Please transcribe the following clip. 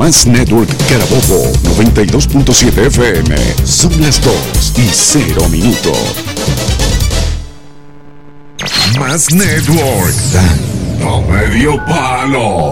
Más Network Carabobo 92.7 FM. Son las 2:00. Más Network. Dando medio palo.